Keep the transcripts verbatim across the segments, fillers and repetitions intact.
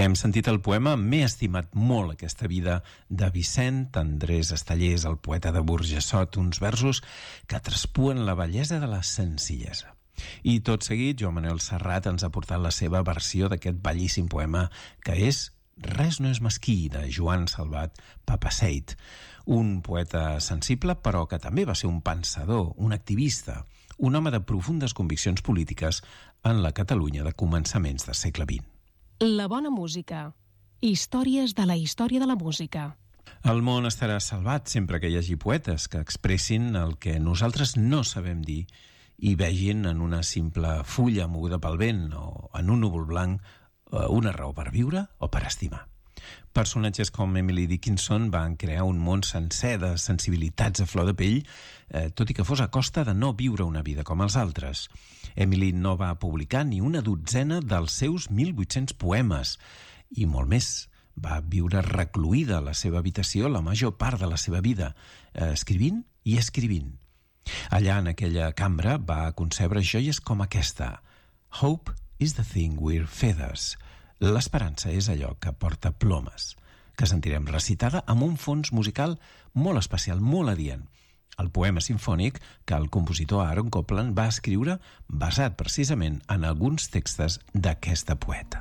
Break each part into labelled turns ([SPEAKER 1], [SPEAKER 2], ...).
[SPEAKER 1] Hem sentit el poema M'he estimat molt aquesta vida de Vicent Andrés Estellés, el poeta de Burjassot, uns versos que traspuen la bellesa de la senzillesa. I tot seguit, Joan Manuel Serrat ens ha portat la seva versió d'aquest bellíssim poema que és Res no és mesquí, de Joan Salvat Papasseit, un poeta sensible però que també va ser un pensador, un activista, un home de profundes conviccions polítiques en la Catalunya de començaments del segle vint.
[SPEAKER 2] La bona música. Històries de la història de la música.
[SPEAKER 1] El món estarà salvat sempre que hi hagi poetes que expressin el que nosaltres no sabem dir i vegin en una simple fulla moguda pel vent o en un núvol blanc una raó per viure o per estimar. Personatges com Emily Dickinson van crear un món sencer de sensibilitats a flor de pell, eh, tot i que fos a costa de no viure una vida com els altres. Emily no va publicar ni una dotzena dels seus mil vuit-cents poemes, i molt més. Va viure recluïda a la seva habitació la major part de la seva vida, eh, escrivint i escrivint. Allà, en aquella cambra, va concebre joies com aquesta. Hope is the thing with feathers. L'esperança és allò que porta plomes, que sentirem recitada amb un fons musical molt especial, molt adient. El poema simfònic que el compositor Aaron Copland va escriure basat precisament en alguns textos d'aquesta poeta.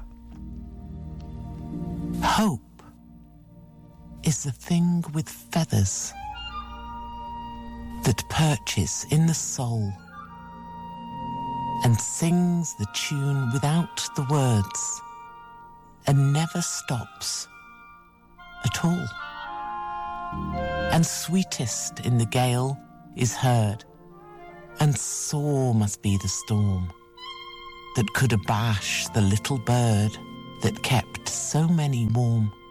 [SPEAKER 3] Hope is the thing with feathers that perches in the soul and sings the tune without the words and never stops at all. And sweetest in the gale is heard, and sore must be the storm that could abash the little bird that kept so many warm.